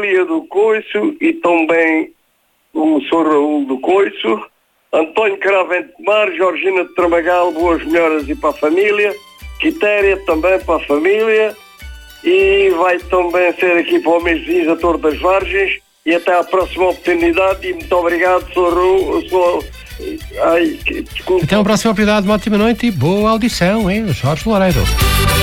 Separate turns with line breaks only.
família do Coiço e também o Sr. Raul do Coiço, António Cravente de Mar, Georgina de Tramagal, boas melhoras e para a família, Quitéria também para a família, e vai também ser aqui para o mês de vizinhos a Torre das Vargens, e até à próxima oportunidade, e muito obrigado, Sr. Raul,
Até uma próxima oportunidade, uma ótima noite e boa audição, hein? Jorge Loureiro.